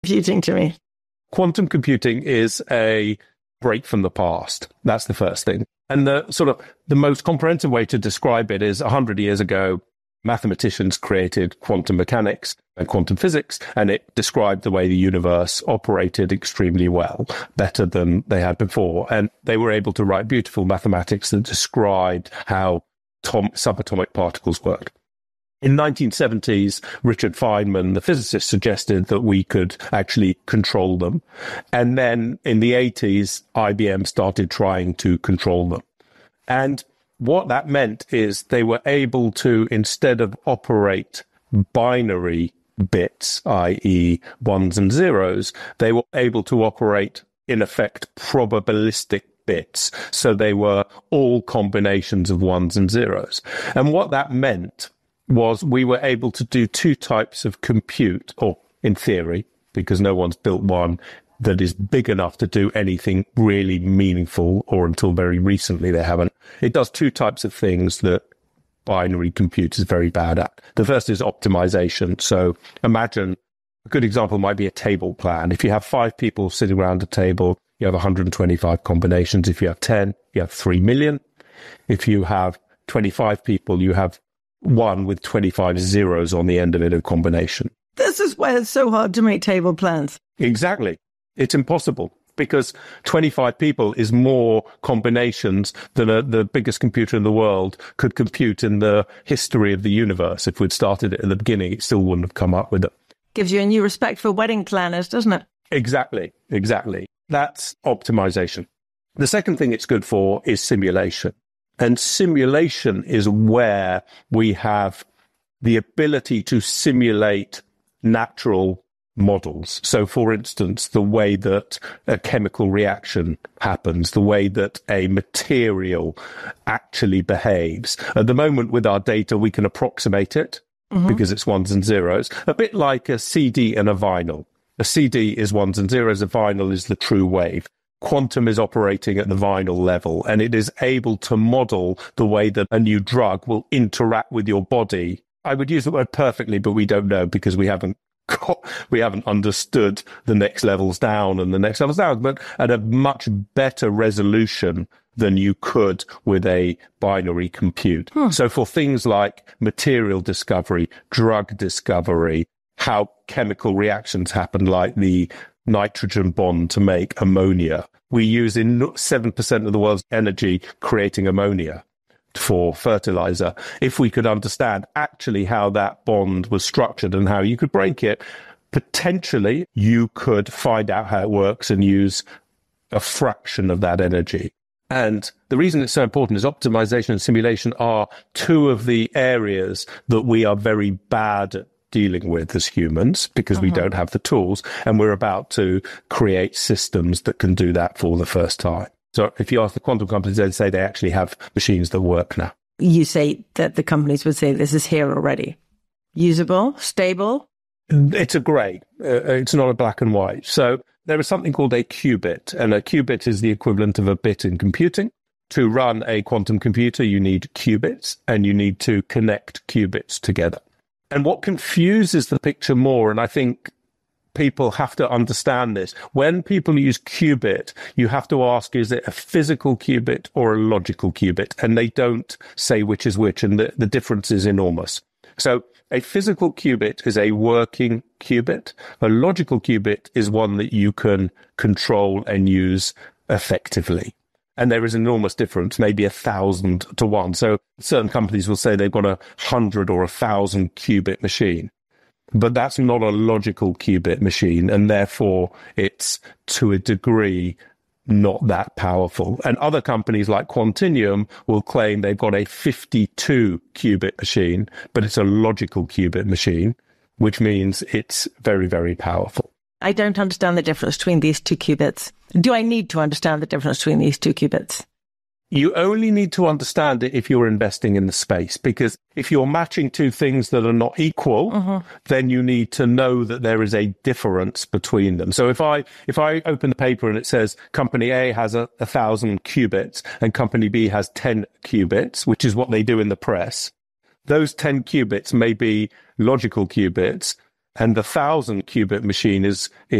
computing to me? Quantum computing is a break from the past. That's the first thing. And the most comprehensive way to describe it is 100 years ago, mathematicians created quantum mechanics and quantum physics, and it described the way the universe operated extremely well, better than they had before. And they were able to write beautiful mathematics that described how subatomic particles worked. In 1970s, Richard Feynman, the physicist, suggested that we could actually control them. And then in the 80s, IBM started trying to control them. And what that meant is they were able to, instead of operate binary bits, i.e. ones and zeros, they were able to operate, in effect, probabilistic bits. So they were all combinations of ones and zeros. And what that meant was we were able to do two types of compute, or in theory, because no one's built one that is big enough to do anything really meaningful, or until very recently they haven't. It does two types of things that binary compute is very bad at. The first is optimization. So imagine a good example might be a table plan. If you have 5 people sitting around a table, you have 125 combinations. If you have 10, you have 3 million. If you have 25 people, you have one with 25 zeros on the end of it, a combination. This is why it's so hard to make table plans. Exactly. It's impossible because 25 people is more combinations than the biggest computer in the world could compute in the history of the universe. If we'd started it at the beginning, it still wouldn't have come up with it. Gives you a new respect for wedding planners, doesn't it? Exactly. That's optimization. The second thing it's good for is simulation. And simulation is where we have the ability to simulate natural models. So, for instance, the way that a chemical reaction happens, the way that a material actually behaves. At the moment, with our data, we can approximate it because it's ones and zeros, a bit like a CD and a vinyl. A CD is ones and zeros, a vinyl is the true wave. Quantum is operating at the vinyl level, and it is able to model the way that a new drug will interact with your body. I would use the word perfectly, but we don't know because we haven't understood the next levels down and the next levels down, but at a much better resolution than you could with a binary compute. So for things like material discovery, drug discovery, how chemical reactions happen, like the nitrogen bond to make ammonia. We use in 7% of the world's energy creating ammonia for fertilizer. If we could understand actually how that bond was structured and how you could break it, potentially you could find out how it works and use a fraction of that energy. And the reason it's so important is optimization and simulation are two of the areas that we are very bad at dealing with as humans because we don't have the tools, and we're about to create systems that can do that for the first time. So if you ask the quantum companies, they'd say they actually have machines that work now. You say that the companies would say this is here already. Usable, stable? It's a grey. It's not a black and white. So there is something called a qubit, and a qubit is the equivalent of a bit in computing. To run a quantum computer, you need qubits, and you need to connect qubits together. And what confuses the picture more, and I think people have to understand this, when people use qubit, you have to ask, is it a physical qubit or a logical qubit? And they don't say which is which, and the difference is enormous. So a physical qubit is a working qubit. A logical qubit is one that you can control and use effectively. And there is an enormous difference, maybe 1,000 to 1. So certain companies will say they've got 100 or 1,000 qubit machine. But that's not a logical qubit machine, and therefore it's, to a degree, not that powerful. And other companies like Quantinuum will claim they've got a 52 qubit machine, but it's a logical qubit machine, which means it's very, very powerful. I don't understand the difference between these two qubits. Do I need to understand the difference between these two qubits? You only need to understand it if you're investing in the space, because if you're matching two things that are not equal, then you need to know that there is a difference between them. So if I open the paper and it says company A has 1,000 qubits and company B has 10 qubits, which is what they do in the press, those 10 qubits may be logical qubits, And the 1,000 qubit machine is